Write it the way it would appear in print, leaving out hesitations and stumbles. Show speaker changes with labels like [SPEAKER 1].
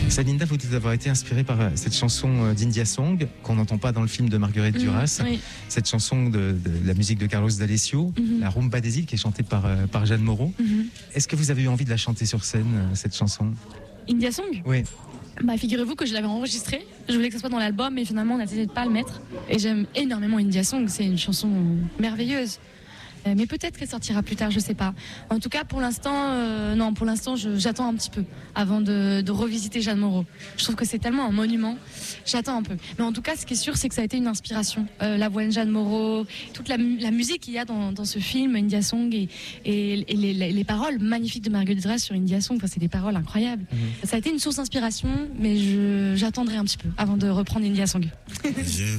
[SPEAKER 1] Salinda, vous devez avoir été inspirée par cette chanson d'India Song qu'on n'entend pas dans le film de Marguerite Duras.
[SPEAKER 2] Oui.
[SPEAKER 1] Cette chanson de la musique de Carlos D'Alessio, la Rumba des îles, qui est chantée par Jeanne Moreau. Est-ce que vous avez eu envie de la chanter sur scène, cette chanson?
[SPEAKER 2] India Song?
[SPEAKER 1] Oui.
[SPEAKER 2] Bah, figurez-vous que je l'avais enregistré. Je voulais que ça soit dans l'album, mais finalement, on a décidé de pas le mettre. Et j'aime énormément India Song. C'est une chanson merveilleuse. Mais peut-être qu'elle sortira plus tard, je sais pas. En tout cas, pour l'instant, non, pour l'instant, j'attends un petit peu avant de revisiter Jeanne Moreau. Je trouve que c'est tellement un monument. J'attends un peu. Mais en tout cas, ce qui est sûr, c'est que ça a été une inspiration. La voix de Jeanne Moreau, toute la musique qu'il y a dans ce film, India Song, et les paroles magnifiques de Marguerite Duras sur India Song. Enfin, c'est des paroles incroyables. Ça a été une source d'inspiration, mais j'attendrai un petit peu avant de reprendre India Song.